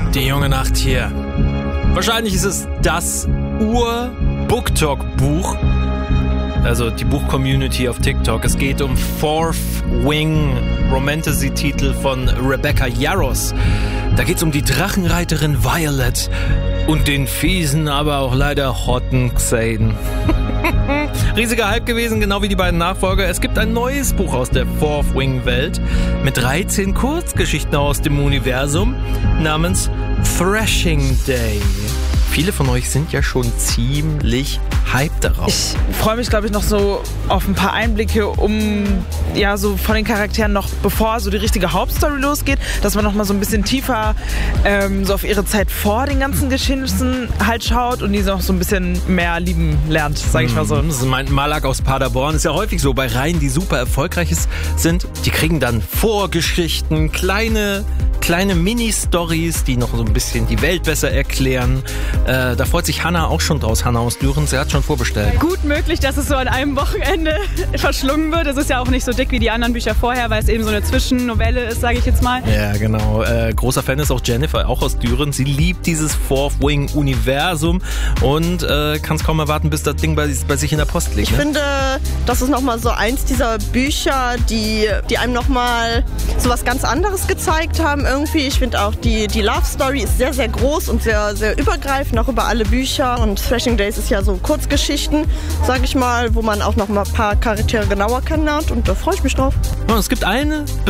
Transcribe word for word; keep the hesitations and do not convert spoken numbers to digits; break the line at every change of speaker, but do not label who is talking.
Die junge Nacht hier. Wahrscheinlich ist es das Ur-Booktalk-Buch. Also die Buch-Community auf TikTok. Es geht um Fourth Wing, Romantasy-Titel von Rebecca Yarros. Da geht es um die Drachenreiterin Violet und den fiesen, aber auch leider hotten Xaden. Riesiger Hype gewesen, genau wie die beiden Nachfolger. Es gibt ein neues Buch aus der Fourth Wing Welt mit dreizehn Kurzgeschichten aus dem Universum namens Thrashing Day. Viele von euch sind ja schon ziemlich hyped darauf.
Ich freue mich, glaube ich, noch so auf ein paar Einblicke, um ja so von den Charakteren noch, bevor so die richtige Hauptstory losgeht, dass man noch mal so ein bisschen tiefer ähm, so auf ihre Zeit vor den ganzen Geschehnissen halt schaut und die noch so ein bisschen mehr lieben lernt, sage ich mal so.
Das meint Malak aus Paderborn. Ist ja häufig so bei Reihen, die super erfolgreich sind. Die kriegen dann Vorgeschichten, kleine kleine Mini-Stories, die noch so ein bisschen die Welt besser erklären. Äh, da freut sich Hanna auch schon draus. Hanna aus Düren, sie hat schon vorbestellt.
Gut möglich, dass es so an einem Wochenende verschlungen wird. Es ist ja auch nicht so dick wie die anderen Bücher vorher, weil es eben so eine Zwischennovelle ist, sage ich jetzt mal.
Ja, genau. Äh, großer Fan ist auch Jennifer, auch aus Düren. Sie liebt dieses Fourth Wing-Universum und äh, kann es kaum erwarten, bis das Ding bei, bei sich in der Post liegt.
Ich
ne?
finde, das ist nochmal so eins dieser Bücher, die, die einem nochmal so was ganz anderes gezeigt haben irgendwie. Ich finde auch, die, die Love Story ist sehr, sehr groß und sehr, sehr übergreifend, auch über alle Bücher. Und Thrashing Days ist ja so Kurzgeschichten, sage ich mal, wo man auch noch mal ein paar Charaktere genauer kennenlernt. Und da freue ich mich drauf.
Und es gibt eine